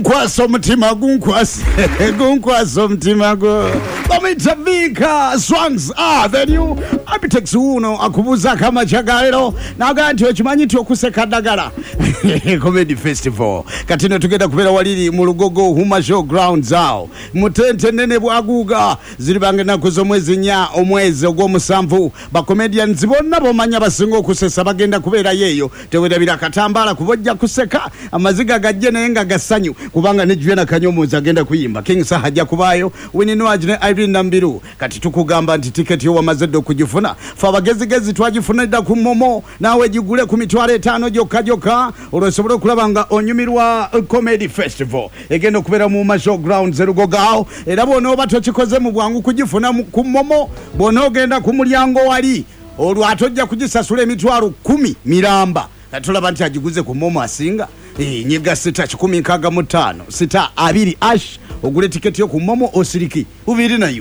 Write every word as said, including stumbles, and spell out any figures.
Kwaso mtima gunkwasi gunkwaso mtima go bamitavika Swangs ah the new Abitex uno akubuza kama chagalero naganti okimanyi okuseka dagala comedy festival katino tugenda kubera waliri mu Lugogo Huma Show ground zao mutente nene bwaguga ziribange nakuzo mwezi nya omwezi ogw'omusanvu ba comedians bonna bomanya basinga okusesa bagenda kubera yeyo teweda birakatambala kubojja kuseka amaziga gajje nayenga gasanyu kubanga ne Juliana Kanyomo zagenda kuyimba King Sahajja kubayo winino ajine Irene Nambiru kati tukugamba nti ticket yo wamazeddo kujifuna fa bagezi gezi twajifunira ku Momo nawe jigule ku mitwale tano joka joka olosobora kulabanga onyumirwa comedy festival egenda kubera mu Masho ground Lugogo era bono batokikoze mu bwangu kujifuna ku Momo bono genda ku mulyango wali olwatojja kujisasula emitwalo kumi miramba atulaba nti ajiguze ku Momo asinga eh nyiga sita kikumi nkaga mutano sita abiri ash ogule ticket yo ku Momo osiriki ubiri nayo.